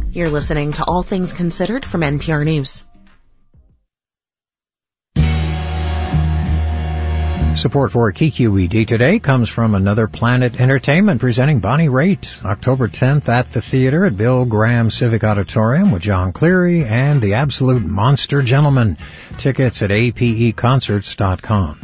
You're listening to All Things Considered from NPR News. Support for KQED today comes from Another Planet Entertainment presenting Bonnie Raitt, October 10th at the theater at Bill Graham Civic Auditorium with John Cleary and the Absolute Monster Gentleman. Tickets at apeconcerts.com.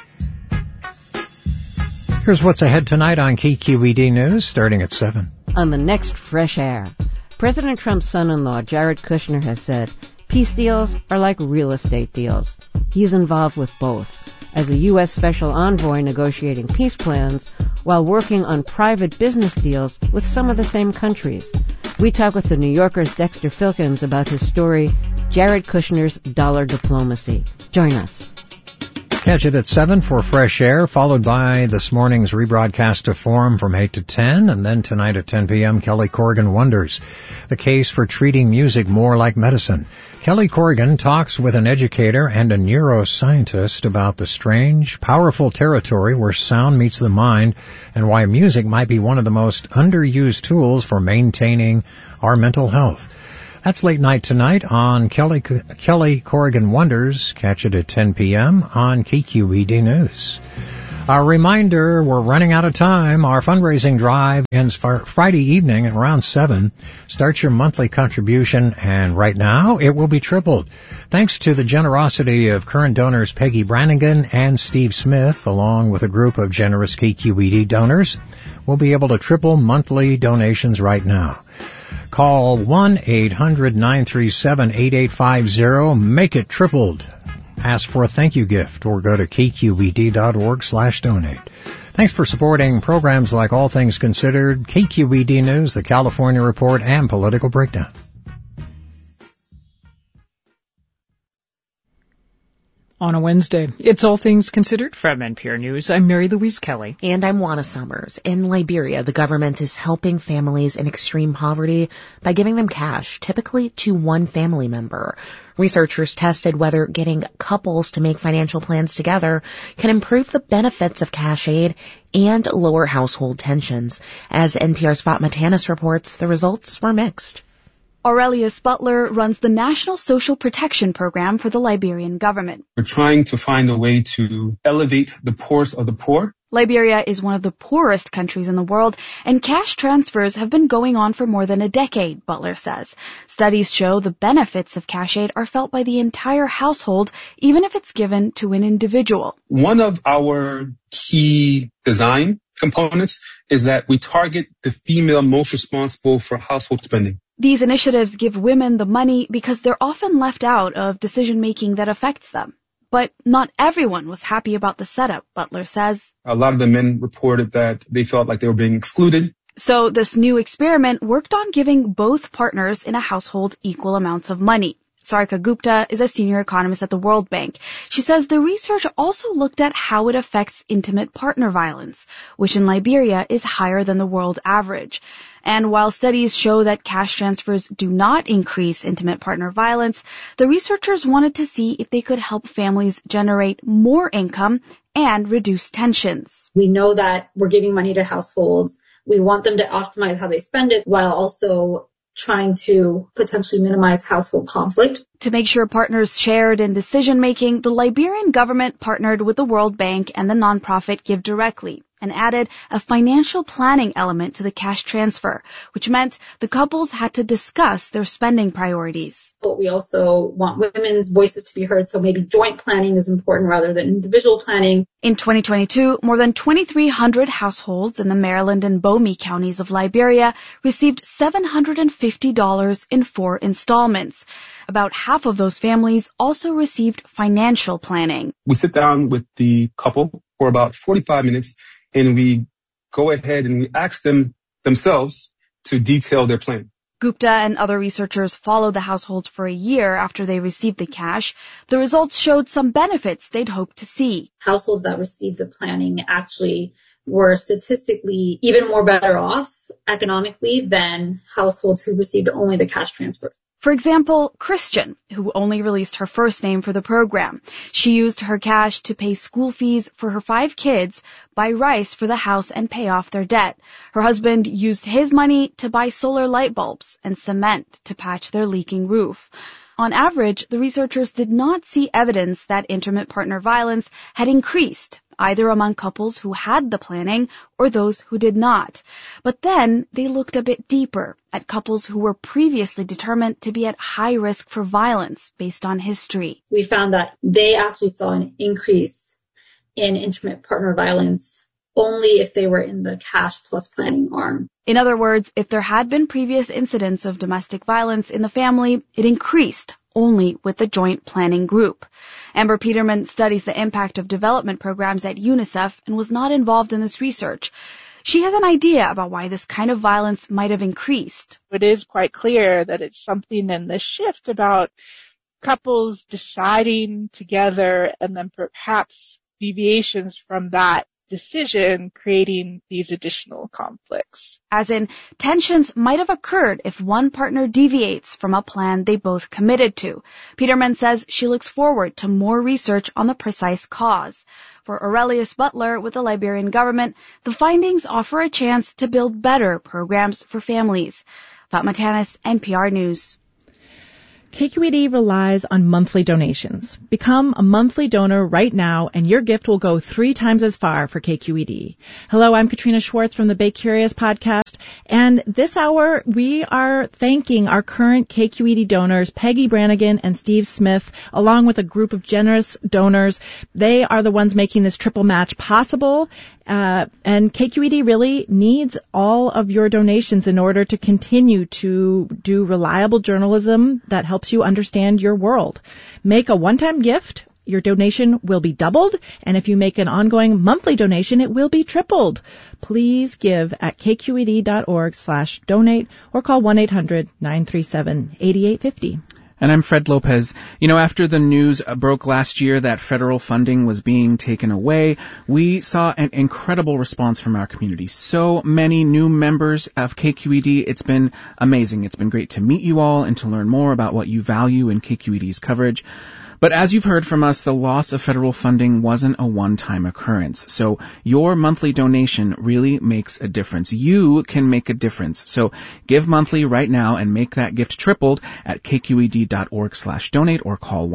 Here's what's ahead tonight on KQED News, starting at 7. On the next Fresh Air, President Trump's son-in-law, Jared Kushner, has said peace deals are like real estate deals. He's involved with both, as a U.S. Special Envoy negotiating peace plans while working on private business deals with some of the same countries. We talk with the New Yorker's Dexter Filkins about his story, Jared Kushner's Dollar Diplomacy. Join us. Catch it at 7 for Fresh Air, followed by this morning's rebroadcast of Forum from 8 to 10, and then tonight at 10 p.m., Kelly Corrigan Wonders, the case for treating music more like medicine. Kelly Corrigan talks with an educator and a neuroscientist about the strange, powerful territory where sound meets the mind and why music might be one of the most underused tools for maintaining our mental health. That's late night tonight on Kelly Corrigan Wonders. Catch it at 10 p.m. on KQED News. A reminder, we're running out of time. Our fundraising drive ends Friday evening at around 7. Start your monthly contribution, and right now it will be tripled. Thanks to the generosity of current donors Peggy Brannigan and Steve Smith, along with a group of generous KQED donors, we'll be able to triple monthly donations right now. Call 1-800-937-8850. Make it tripled. Ask for a thank you gift or go to kqed.org/donate. Thanks for supporting programs like All Things Considered, KQED News, The California Report, and Political Breakdown. On a Wednesday, it's All Things Considered from NPR News. I'm Mary Louise Kelly. And I'm Juana Summers. In Liberia, the government is helping families in extreme poverty by giving them cash, typically to one family member. Researchers tested whether getting couples to make financial plans together can improve the benefits of cash aid and lower household tensions. As NPR's Fatma Tanis reports, the results were mixed. Aurelius Butler runs the National Social Protection Program for the Liberian government. We're trying to find a way to elevate the poorest of the poor. Liberia is one of the poorest countries in the world, and cash transfers have been going on for more than a decade, Butler says. Studies show the benefits of cash aid are felt by the entire household, even if it's given to an individual. One of our key design components is that we target the female most responsible for household spending. These initiatives give women the money because they're often left out of decision-making that affects them. But not everyone was happy about the setup, Butler says. A lot of the men reported that they felt like they were being excluded. So this new experiment worked on giving both partners in a household equal amounts of money. Sarika Gupta is a senior economist at the World Bank. She says the research also looked at how it affects intimate partner violence, which in Liberia is higher than the world average. And while studies show that cash transfers do not increase intimate partner violence, the researchers wanted to see if they could help families generate more income and reduce tensions. We know that we're giving money to households. We want them to optimize how they spend it while also trying to potentially minimize household conflict. To make sure partners shared in decision-making, the Liberian government partnered with the World Bank and the nonprofit Give Directly and added a financial planning element to the cash transfer, which meant the couples had to discuss their spending priorities. But we also want women's voices to be heard, so maybe joint planning is important rather than individual planning. In 2022, more than 2,300 households in the Maryland and Bomi counties of Liberia received $750 in 4 installments. About half of those families also received financial planning. We sit down with the couple for about 45 minutes, and we go ahead and we ask them themselves to detail their plan. Gupta and other researchers followed the households for a year after they received the cash. The results showed some benefits they'd hoped to see. Households that received the planning actually were statistically even more better off economically than households who received only the cash transfer. For example, Christian, who only released her first name for the program. She used her cash to pay school fees for her 5 kids, buy rice for the house, and pay off their debt. Her husband used his money to buy solar light bulbs and cement to patch their leaking roof. On average, the researchers did not see evidence that intimate partner violence had increased, either among couples who had the planning or those who did not. But then they looked a bit deeper at couples who were previously determined to be at high risk for violence based on history. We found that they actually saw an increase in intimate partner violence only if they were in the cash plus planning arm. In other words, if there had been previous incidents of domestic violence in the family, it increased only with the joint planning group. Amber Peterman studies the impact of development programs at UNICEF and was not involved in this research. She has an idea about why this kind of violence might have increased. It is quite clear that it's something in the shift about couples deciding together and then perhaps deviations from that decision creating these additional conflicts. As in, tensions might have occurred if one partner deviates from a plan they both committed to. Peterman says she looks forward to more research on the precise cause. For Aurelius Butler with the Liberian government, the findings offer a chance to build better programs for families. Fatma Tanis, NPR News. KQED relies on monthly donations. Become a monthly donor right now, and your gift will go 3 times as far for KQED. Hello, I'm Katrina Schwartz from the Bay Curious podcast, and this hour we are thanking our current KQED donors, Peggy Brannigan and Steve Smith, along with a group of generous donors. They are the ones making this triple match possible, and KQED really needs all of your donations in order to continue to do reliable journalism that helps you understand your world. Make a one-time gift. Your donation will be doubled. And if you make an ongoing monthly donation, it will be tripled. Please give at kqed.org/donate or call 1-800-937-8850. And I'm Fred Lopez. You know, after the news broke last year that federal funding was being taken away, we saw an incredible response from our community. So many new members of KQED. It's been amazing. It's been great to meet you all and to learn more about what you value in KQED's coverage. But as you've heard from us, the loss of federal funding wasn't a one-time occurrence. So your monthly donation really makes a difference. You can make a difference. So give monthly right now and make that gift tripled at kqed.org/donate or call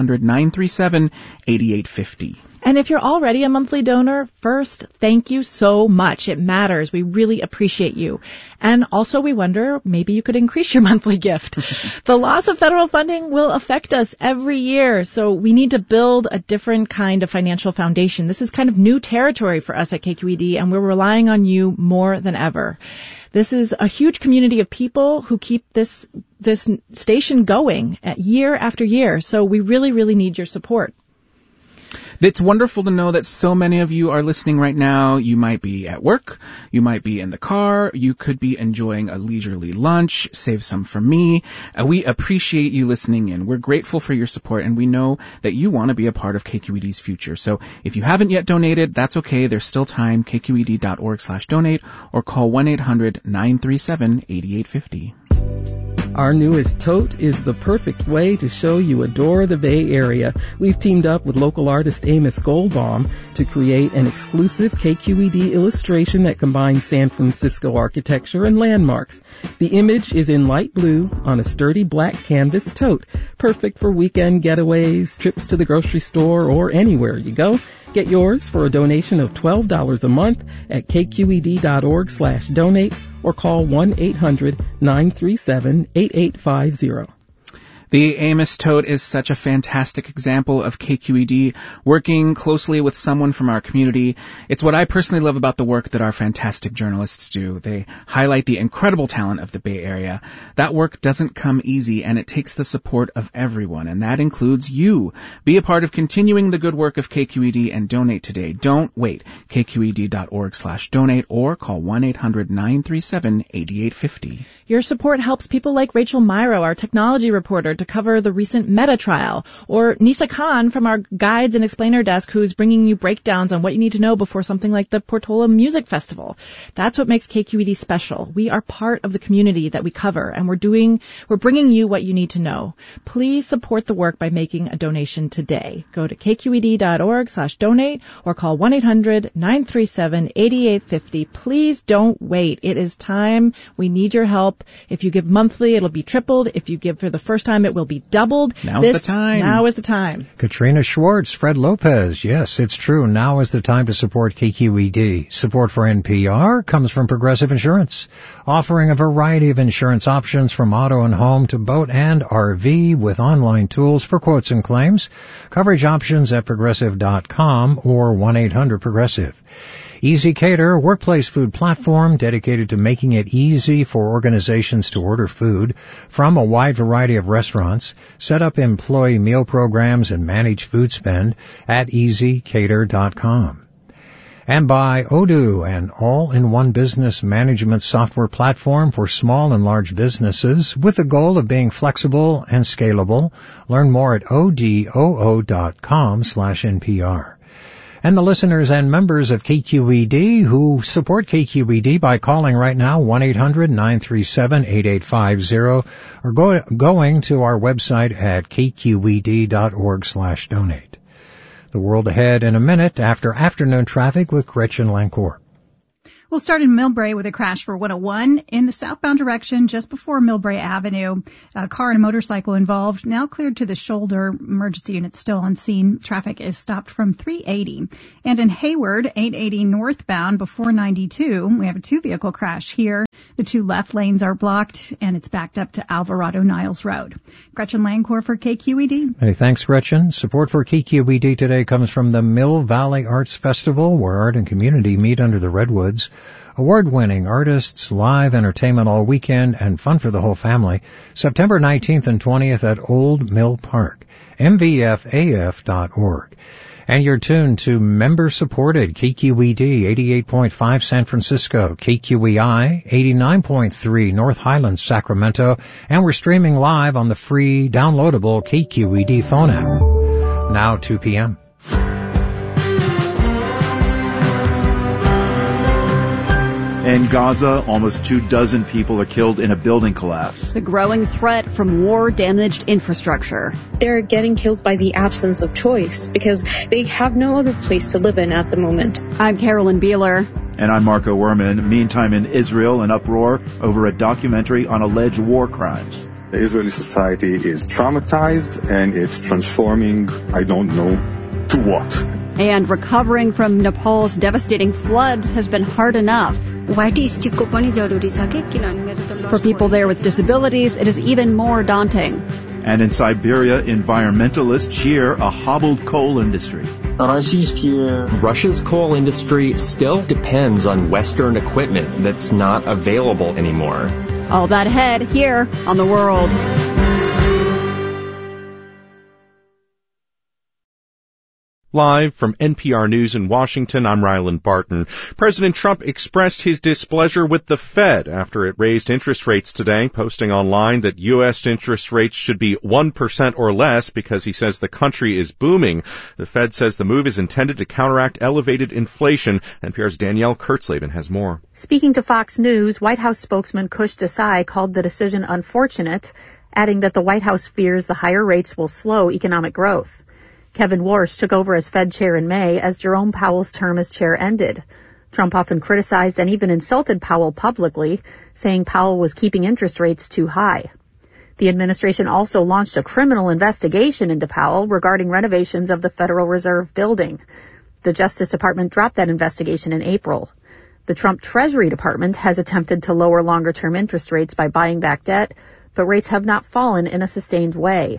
1-800-937-8850. And if you're already a monthly donor, first, thank you so much. It matters. We really appreciate you. And also we wonder, maybe you could increase your monthly gift. The loss of federal funding will affect us every year, so we need to build a different kind of financial foundation. This is kind of new territory for us at KQED, and we're relying on you more than ever. This is a huge community of people who keep this station going year after year, so we really, really need your support. It's wonderful to know that so many of you are listening right now. You might be at work. You might be in the car. You could be enjoying a leisurely lunch. Save some for me. We appreciate you listening in. We're grateful for your support, and we know that you want to be a part of KQED's future. So if you haven't yet donated, that's okay. There's still time. kqed.org/donate or call 1-800-937-8850. Our newest tote is the perfect way to show you adore the Bay Area. We've teamed up with local artist Amos Goldbaum to create an exclusive KQED illustration that combines San Francisco architecture and landmarks. The image is in light blue on a sturdy black canvas tote, perfect for weekend getaways, trips to the grocery store, or anywhere you go. Get yours for a donation of $12 a month at kqed.org/donate or call 1-800-937-8850. The Amos Tote is such a fantastic example of KQED working closely with someone from our community. It's what I personally love about the work that our fantastic journalists do. They highlight the incredible talent of the Bay Area. That work doesn't come easy, and it takes the support of everyone, and that includes you. Be a part of continuing the good work of KQED and donate today. Don't wait. kqed.org/donate or call 1-800-937-8850. Your support helps people like Rachel Myrow, our technology reporter, to cover the recent Meta trial, or Nisa Khan from our Guides and Explainer desk, who's bringing you breakdowns on what you need to know before something like the Portola Music Festival. That's what makes KQED special. We are part of the community that we cover, and we're bringing you what you need to know. Please support the work by making a donation today. Go to kqed.org/donate or call 1-800-937-8850. Please don't wait. It is time. We need your help. If you give monthly, it'll be tripled. If you give for the first time, it will be doubled. Now's the time. Now is the time. Katrina Schwartz, Fred Lopez. Yes, it's true. Now is the time to support KQED. Support for NPR comes from Progressive Insurance, offering a variety of insurance options from auto and home to boat and RV with online tools for quotes and claims. Coverage options at progressive.com or 1-800-PROGRESSIVE. Easy Cater, workplace food platform dedicated to making it easy for organizations to order food from a wide variety of restaurants. Set up employee meal programs and manage food spend at easycater.com. And by Odoo, an all-in-one business management software platform for small and large businesses with the goal of being flexible and scalable. Learn more at odoo.com/NPR. And the listeners and members of KQED who support KQED by calling right now 1-800-937-8850 or going to our website at kqed.org/donate. The world ahead in a minute after afternoon traffic with Gretchen Lancourt. We'll start in Millbrae with a crash for 101 in the southbound direction just before Millbrae Avenue. A car and a motorcycle involved, now cleared to the shoulder. Emergency unit still on scene. Traffic is stopped from 380. And in Hayward, 880 northbound before 92, we have a two-vehicle crash here. The two left lanes are blocked, and it's backed up to Alvarado Niles Road. Gretchen Lancourt for KQED. Hey, thanks, Gretchen. Support for KQED today comes from the Mill Valley Arts Festival, where art and community meet under the redwoods. Award-winning artists, live entertainment all weekend, and fun for the whole family. September 19th and 20th at Old Mill Park. MVFAF.org. And you're tuned to member-supported KQED 88.5 San Francisco, KQEI 89.3 North Highlands, Sacramento, and we're streaming live on the free downloadable KQED phone app. Now 2 p.m. In Gaza, almost 24 people are killed in a building collapse. The growing threat from war-damaged infrastructure. They're getting killed by the absence of choice because they have no other place to live in at the moment. I'm Carolyn Beeler. And I'm Marco Werman. Meantime, in Israel, an uproar over a documentary on alleged war crimes. The Israeli society is traumatized and it's transforming, I don't know, to what. And recovering from Nepal's devastating floods has been hard enough. For people there with disabilities, it is even more daunting. And in Siberia, environmentalists cheer a hobbled coal industry. Russia's coal industry still depends on Western equipment that's not available anymore. All that ahead here on The World. Live from NPR News in Washington, I'm Ryland Barton. President Trump expressed his displeasure with the Fed after it raised interest rates today, posting online that U.S. interest rates should be 1% or less because he says the country is booming. The Fed says the move is intended to counteract elevated inflation. NPR's Danielle Kurtzleben has more. Speaking to Fox News, White House spokesman Kush Desai called the decision unfortunate, adding that the White House fears the higher rates will slow economic growth. Kevin Warsh took over as Fed chair in May as Jerome Powell's term as chair ended. Trump often criticized and even insulted Powell publicly, saying Powell was keeping interest rates too high. The administration also launched a criminal investigation into Powell regarding renovations of the Federal Reserve building. The Justice Department dropped that investigation in April. The Trump Treasury Department has attempted to lower longer-term interest rates by buying back debt, but rates have not fallen in a sustained way.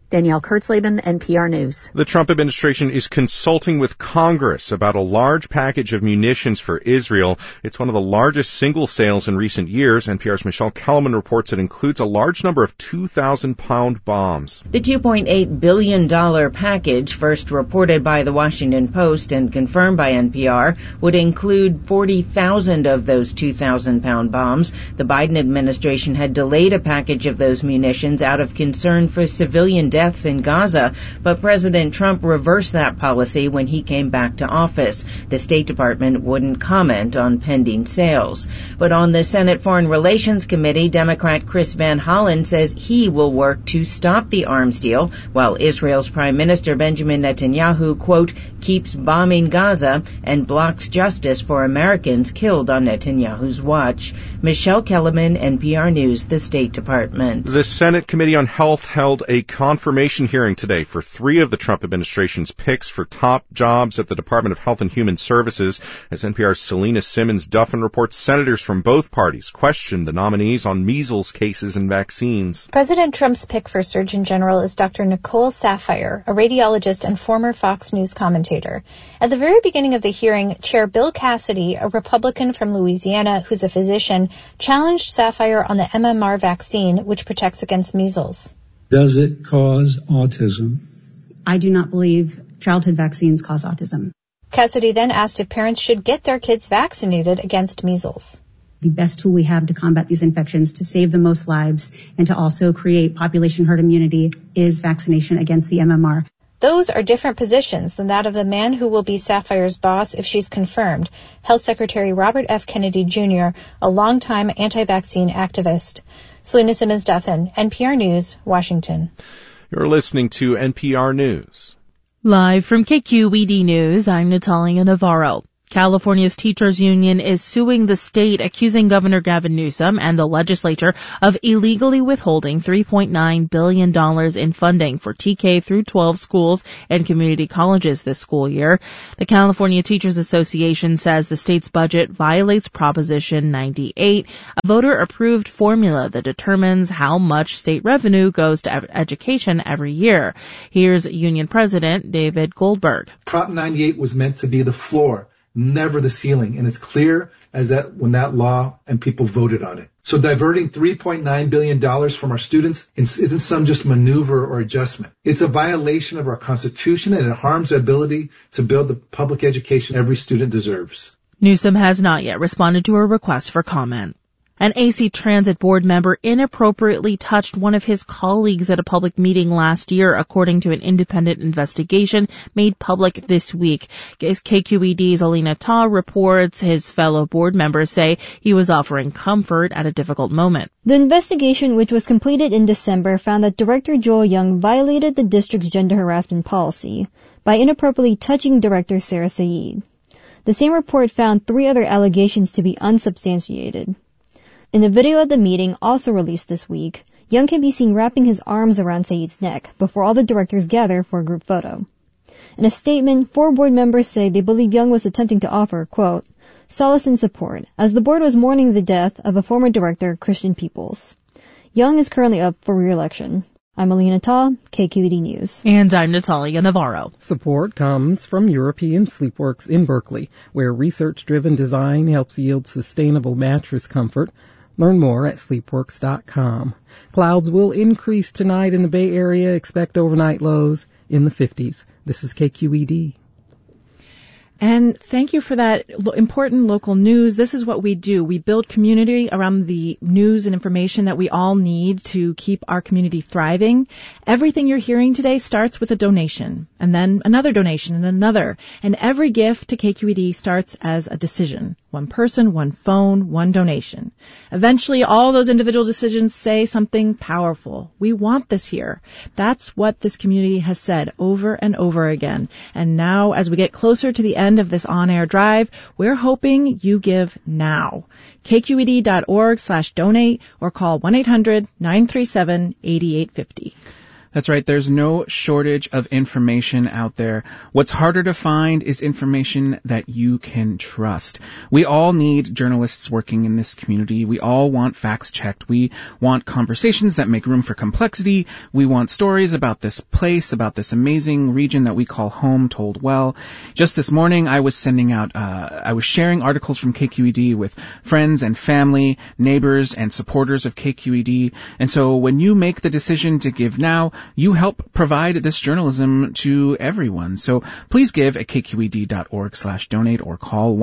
Danielle Kurtzleben, NPR News. The Trump administration is consulting with Congress about a large package of munitions for Israel. It's one of the largest single sales in recent years. NPR's Michelle Kellerman reports it includes a large number of 2,000-pound bombs. The $2.8 billion package, first reported by the Washington Post and confirmed by NPR, would include 40,000 of those 2,000-pound bombs. The Biden administration had delayed a package of those munitions out of concern for civilian deaths in Gaza, but President Trump reversed that policy when he came back to office. The State Department wouldn't comment on pending sales. But on the Senate Foreign Relations Committee, Democrat Chris Van Hollen says he will work to stop the arms deal, while Israel's Prime Minister Benjamin Netanyahu, quote, keeps bombing Gaza and blocks justice for Americans killed on Netanyahu's watch. Michelle Kellerman, NPR News, the State Department. The Senate Committee on Health held a confirmation hearing today for 3 of the Trump administration's picks for top jobs at the Department of Health and Human Services. As NPR's Selena Simmons-Duffin reports, senators from both parties questioned the nominees on measles cases and vaccines. President Trump's pick for Surgeon General is Dr. Nicole Saphier, a radiologist and former Fox News commentator. At the very beginning of the hearing, Chair Bill Cassidy, a Republican from Louisiana who's a physician, challenged Saphier on the MMR vaccine, which protects against measles. Does it cause autism? I do not believe childhood vaccines cause autism. Cassidy then asked if parents should get their kids vaccinated against measles. The best tool we have to combat these infections, to save the most lives, and to also create population herd immunity is vaccination against the MMR. Those are different positions than that of the man who will be Saphier's boss if she's confirmed, Health Secretary Robert F. Kennedy Jr., a longtime anti-vaccine activist. Selena Simmons-Duffin, NPR News, Washington. You're listening to NPR News. Live from KQED News, I'm Natalia Navarro. California's teachers union is suing the state, accusing Governor Gavin Newsom and the legislature of illegally withholding $3.9 billion in funding for TK through 12 schools and community colleges this school year. The California Teachers Association says the state's budget violates Proposition 98, a voter-approved formula that determines how much state revenue goes to education every year. Here's Union President David Goldberg. Prop 98 was meant to be the floor, never the ceiling. And it's clear as that when that law and people voted on it. So diverting $3.9 billion from our students isn't some just maneuver or adjustment. It's a violation of our Constitution, and it harms the ability to build the public education every student deserves. Newsom has not yet responded to a request for comment. An AC Transit Board member inappropriately touched one of his colleagues at a public meeting last year, according to an independent investigation made public this week. KQED's Alina Ta reports his fellow board members say he was offering comfort at a difficult moment. The investigation, which was completed in December, found that Director Joel Young violated the district's gender harassment policy by inappropriately touching Director Sarah Saeed. The same report found 3 other allegations to be unsubstantiated. In a video of the meeting, also released this week, Young can be seen wrapping his arms around Saeed's neck before all the directors gather for a group photo. In a statement, 4 board members say they believe Young was attempting to offer, quote, solace and support, as the board was mourning the death of a former director, Christian Peoples. Young is currently up for re-election. I'm Alina Ta, KQED News. And I'm Natalia Navarro. Support comes from European Sleepworks in Berkeley, where research-driven design helps yield sustainable mattress comfort. Learn more at sleepworks.com. Clouds will increase tonight in the Bay Area. Expect overnight lows in the 50s. This is KQED. And thank you for that important local news. This is what we do. We build community around the news and information that we all need to keep our community thriving. Everything you're hearing today starts with a donation, and then another donation and another. And every gift to KQED starts as a decision. One person, one phone, one donation. Eventually, all those individual decisions say something powerful. We want this here. That's what this community has said over and over again. And now, as we get closer to the end of this on-air drive, we're hoping you give now. KQED.org/donate or call 1-800-937-8850. That's right. There's no shortage of information out there. What's harder to find is information that you can trust. We all need journalists working in this community. We all want facts checked. We want conversations that make room for complexity. We want stories about this place, about this amazing region that we call home, told well. Just this morning, I was sharing articles from KQED with friends and family, neighbors, and supporters of KQED. And so when you make the decision to give now, you help provide this journalism to everyone. So please give at kqed.org/donate or call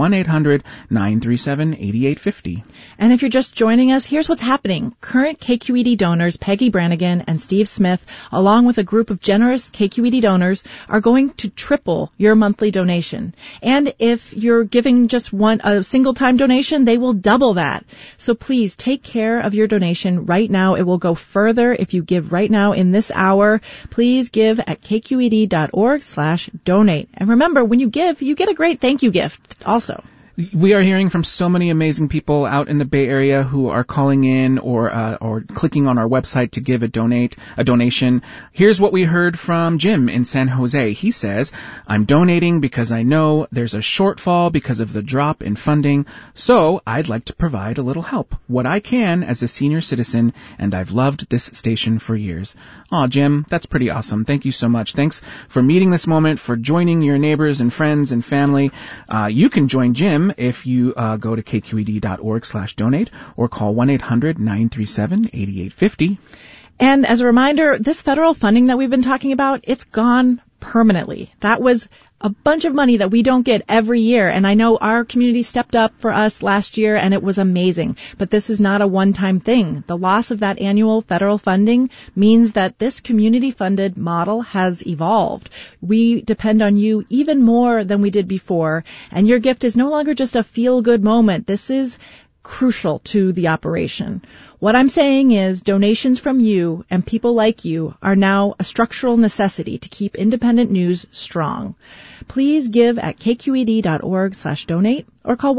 1-800-937-8850. And if you're just joining us, here's what's happening. Current KQED donors Peggy Brannigan and Steve Smith, along with a group of generous KQED donors, are going to triple your monthly donation. And if you're giving just a single-time donation, they will double that. So please take care of your donation right now. It will go further if you give right now in this hour. Please give at kqed.org/donate. And remember, when you give, you get a great thank you gift also. We are hearing from so many amazing people out in the Bay Area who are calling in or clicking on our website to give a donation. Here's what we heard from Jim in San Jose. He says, "I'm donating because I know there's a shortfall because of the drop in funding, so I'd like to provide a little help, what I can as a senior citizen, and I've loved this station for years." Aw, Jim, that's pretty awesome. Thank you so much. Thanks for meeting this moment, for joining your neighbors and friends and family. You can join Jim if you go to kqed.org/donate or call 1-800-937-8850. And as a reminder, this federal funding that we've been talking about, it's gone permanently. That was a bunch of money that we don't get every year. And I know our community stepped up for us last year and it was amazing. But this is not a one-time thing. The loss of that annual federal funding means that this community-funded model has evolved. We depend on you even more than we did before. And your gift is no longer just a feel-good moment. This is crucial to the operation. What I'm saying is donations from you and people like you are now a structural necessity to keep independent news strong. Please give at kqed.org/donate or call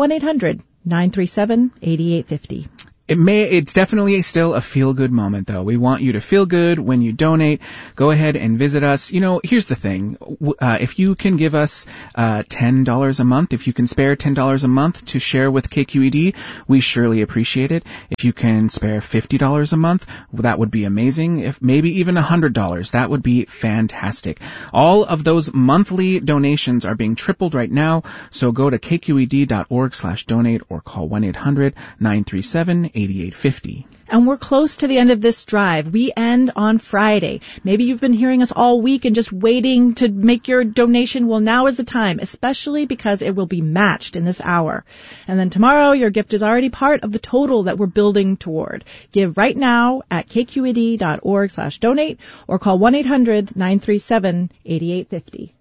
1-800-937-8850. It's definitely still a feel-good moment, though. We want you to feel good when you donate. Go ahead and visit us. You know, here's the thing. If you can give us $10 a month, if you can spare $10 a month to share with KQED, we surely appreciate it. If you can spare $50 a month, that would be amazing. If maybe even $100, that would be fantastic. All of those monthly donations are being tripled right now, so go to kqed.org/donate or call 1-800-937-8850. And we're close to the end of this drive. We end on Friday. Maybe you've been hearing us all week and just waiting to make your donation. Well, now is the time, especially because it will be matched in this hour. And then tomorrow, your gift is already part of the total that we're building toward. Give right now at kqed.org/donate or call 1-800-937-8850.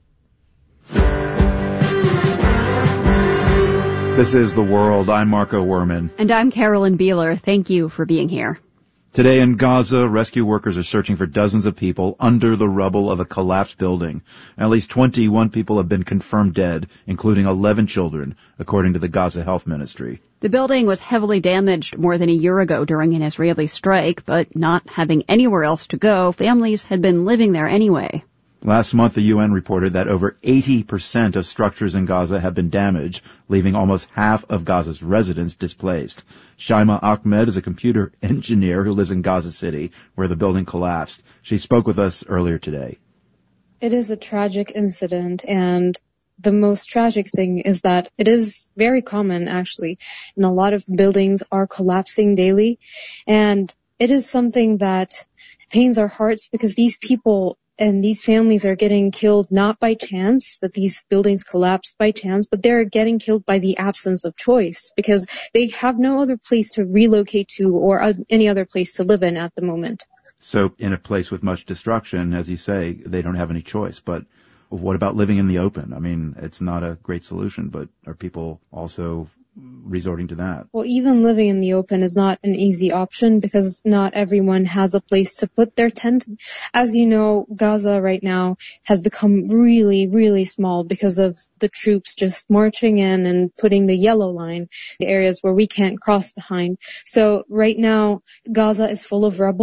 This is The World. I'm Marco Werman. And I'm Carolyn Beeler. Thank you for being here. Today in Gaza, rescue workers are searching for dozens of people under the rubble of a collapsed building. At least 21 people have been confirmed dead, including 11 children, according to the Gaza Health Ministry. The building was heavily damaged more than a year ago during an Israeli strike, but not having anywhere else to go, families had been living there anyway. Last month, the UN reported that over 80% of structures in Gaza have been damaged, leaving almost half of Gaza's residents displaced. Shaima Ahmed is a computer engineer who lives in Gaza City, where the building collapsed. She spoke with us earlier today. It is a tragic incident, and the most tragic thing is that it is very common, actually, and a lot of buildings are collapsing daily, and it is something that pains our hearts because these people and these families are getting killed not by chance, that these buildings collapsed by chance, but they're getting killed by the absence of choice because they have no other place to relocate to or any other place to live in at the moment. So in a place with much destruction, as you say, they don't have any choice. But what about living in the open? I mean, it's not a great solution, but are people also resorting to that? Well, even living in the open is not an easy option because not everyone has a place to put their tent. As you know, Gaza right now has become really, really small because of the troops just marching in and putting the yellow line, the areas where we can't cross behind. So right now, Gaza is full of rubble.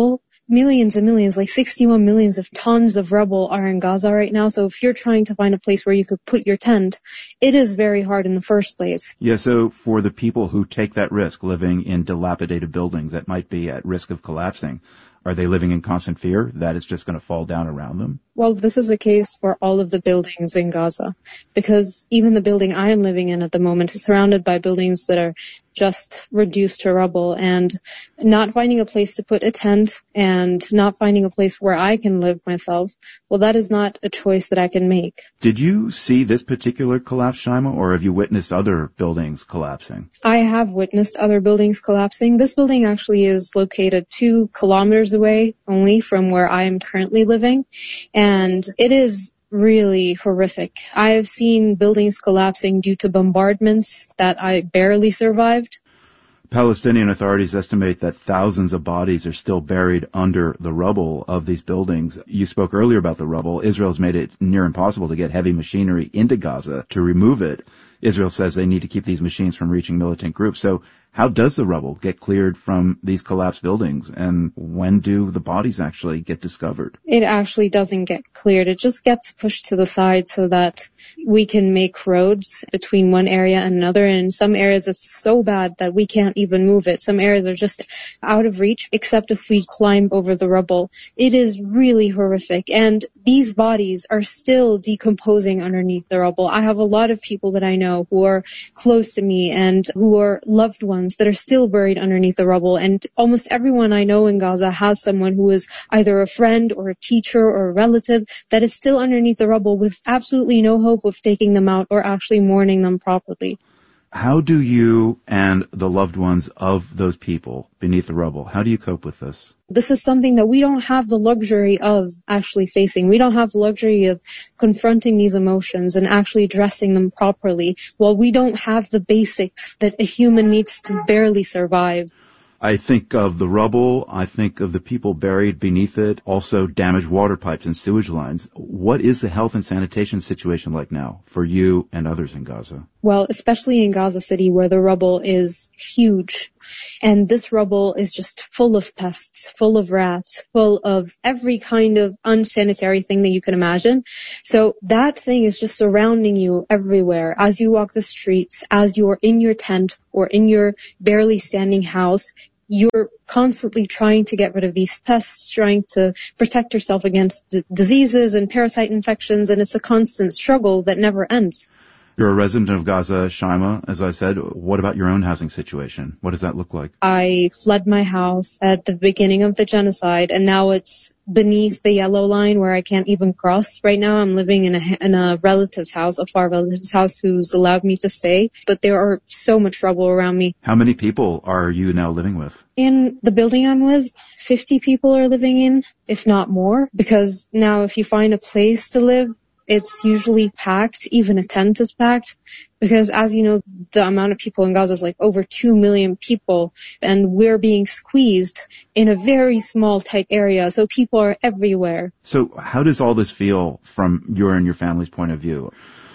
millions and millions, like 61 millions of tons of rubble are in Gaza right now. So if you're trying to find a place where you could put your tent, it is very hard in the first place. Yeah, so for the people who take that risk, living in dilapidated buildings that might be at risk of collapsing, are they living in constant fear that it's just going to fall down around them? Well, this is the case for all of the buildings in Gaza, because even the building I am living in at the moment is surrounded by buildings that are just reduced to rubble, and not finding a place to put a tent and not finding a place where I can live myself, well, that is not a choice that I can make. Did you see this particular collapse, Shaima, or have you witnessed other buildings collapsing? I have witnessed other buildings collapsing. This building actually is located 2 kilometers away only from where I am currently living, and it is really horrific. I have seen buildings collapsing due to bombardments that I barely survived. Palestinian authorities estimate that thousands of bodies are still buried under the rubble of these buildings. You spoke earlier about the rubble. Israel's made it near impossible to get heavy machinery into Gaza to remove it. Israel says they need to keep these machines from reaching militant groups. So how does the rubble get cleared from these collapsed buildings, and when do the bodies actually get discovered? It actually doesn't get cleared. It just gets pushed to the side so that we can make roads between one area and another. And in some areas it's so bad that we can't even move it. Some areas are just out of reach, except if we climb over the rubble. It is really horrific. And these bodies are still decomposing underneath the rubble. I have a lot of people that I know who are close to me and who are loved ones that are still buried underneath the rubble. And almost everyone I know in Gaza has someone who is either a friend or a teacher or a relative that is still underneath the rubble with absolutely no hope of taking them out or actually mourning them properly. How do you and the loved ones of those people beneath the rubble, how do you cope with this? This is something that we don't have the luxury of actually facing. We don't have the luxury of confronting these emotions and actually addressing them properly. Well, we don't have the basics that a human needs to barely survive. I think of the rubble, I think of the people buried beneath it, also damaged water pipes and sewage lines. What is the health and sanitation situation like now for you and others in Gaza? Well, especially in Gaza City where the rubble is huge. And this rubble is just full of pests, full of rats, full of every kind of unsanitary thing that you can imagine. So that thing is just surrounding you everywhere. As you walk the streets, as you're in your tent or in your barely standing house, you're constantly trying to get rid of these pests, trying to protect yourself against diseases and parasite infections, and it's a constant struggle that never ends. You're a resident of Gaza, Shaima, as I said. What about your own housing situation? What does that look like? I fled my house at the beginning of the genocide, and now it's beneath the yellow line where I can't even cross. Right now I'm living in a relative's house, a far relative's house who's allowed me to stay, but there are so much rubble around me. How many people are you now living with? In the building I'm with, 50 people are living in, if not more, because now if you find a place to live, it's usually packed. Even a tent is packed because, as you know, the amount of people in Gaza is like over 2 million people, and we're being squeezed in a very small, tight area. So people are everywhere. So how does all this feel from your and your family's point of view?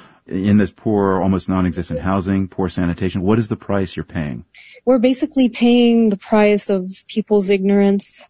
In this poor, almost non-existent housing, poor sanitation, what is the price you're paying? We're basically paying the price of people's ignorance,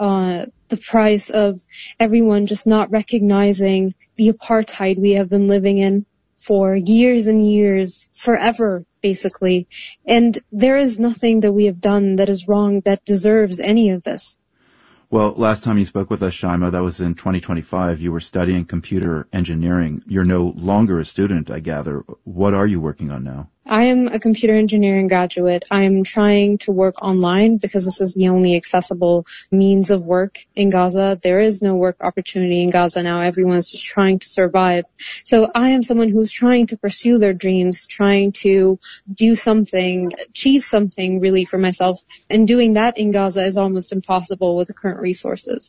the price of everyone just not recognizing the apartheid we have been living in for years and years, forever, basically. And there is nothing that we have done that is wrong that deserves any of this. Well, last time you spoke with us, Shaima, that was in 2025. You were studying computer engineering. You're no longer a student, I gather. What are you working on now? I am a computer engineering graduate. I'm trying to work online because this is the only accessible means of work in Gaza. There is no work opportunity in Gaza now. Everyone's just trying to survive. So I am someone who's trying to pursue their dreams, trying to do something, achieve something really for myself. And doing that in Gaza is almost impossible with the current resources.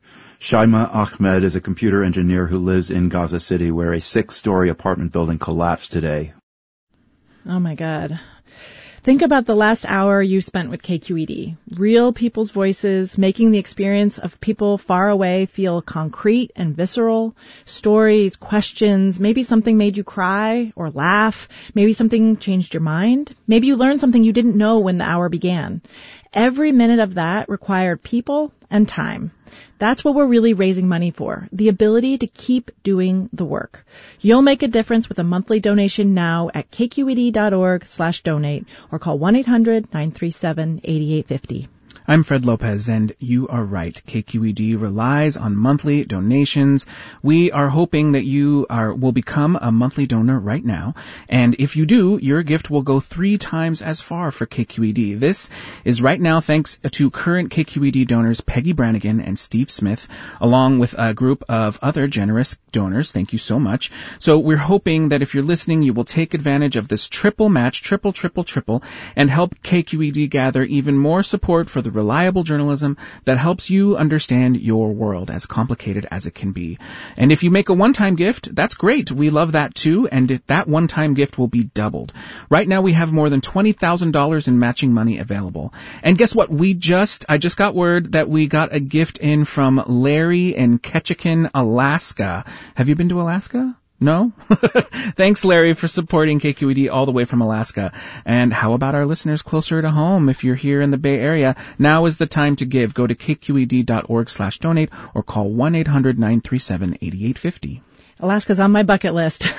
Shaima Ahmed is a computer engineer who lives in Gaza City, where a 6-story apartment building collapsed today. Oh my God. Think about the last hour you spent with KQED. Real people's voices, making the experience of people far away feel concrete and visceral. Stories, questions, maybe something made you cry or laugh. Maybe something changed your mind. Maybe you learned something you didn't know when the hour began. Every minute of that required people and time. That's what we're really raising money for, the ability to keep doing the work. You'll make a difference with a monthly donation now at kqed.org/donate or call 1-800-937-8850. I'm Fred Lopez, and you are right. KQED relies on monthly donations. We are hoping that you will become a monthly donor right now. And if you do, your gift will go 3 times as far for KQED. This is right now thanks to current KQED donors Peggy Brannigan and Steve Smith, along with a group of other generous donors. Thank you so much. So we're hoping that if you're listening, you will take advantage of this triple match, triple, and help KQED gather even more support for the reliable journalism that helps you understand your world, as complicated as it can be. And if you make a one-time gift, that's great. We love that too, and that one-time gift will be doubled. Right now we have more than $20,000 in matching money available. And guess what? I just got word that we got a gift in from Larry in Ketchikan, Alaska. Have you been to Alaska? No? Thanks, Larry, for supporting KQED all the way from Alaska. And how about our listeners closer to home? If you're here in the Bay Area, now is the time to give. Go to kqed.org/donate or call 1-800-937-8850. Alaska's on my bucket list.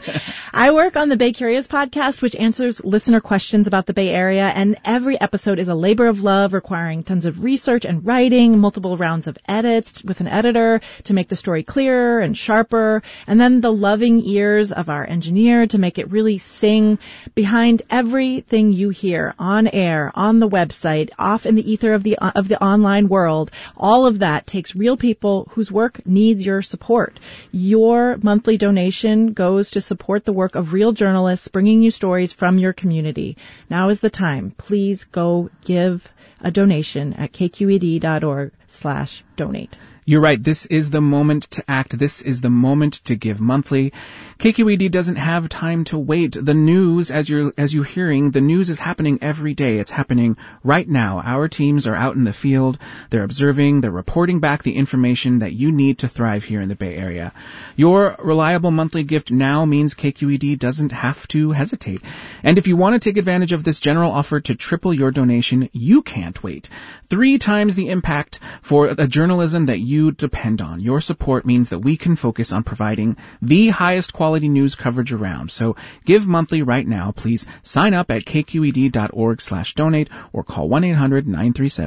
I work on the Bay Curious podcast, which answers listener questions about the Bay Area, and every episode is a labor of love requiring tons of research and writing, multiple rounds of edits with an editor to make the story clearer and sharper, and then the loving ears of our engineer to make it really sing. Behind everything you hear on air, on the website, off in the ether of the online world, all of that takes real people whose work needs your support. Your monthly donation goes to support the work of real journalists bringing you stories from your community. Now is the time. Please go give a donation at kqed.org/donate. You're right. This is the moment to act. This is the moment to give monthly. KQED doesn't have time to wait. The news, as you're hearing, the news is happening every day. It's happening right now. Our teams are out in the field. They're observing. They're reporting back the information that you need to thrive here in the Bay Area. Your reliable monthly gift now means KQED doesn't have to hesitate. And if you want to take advantage of this general offer to triple your donation, you can't wait. 3 times the impact for the journalism that you depend on. Your support means that we can focus on providing the highest quality news coverage around. So give monthly right now. Please sign up at kqed.org/donate or call 1-800-937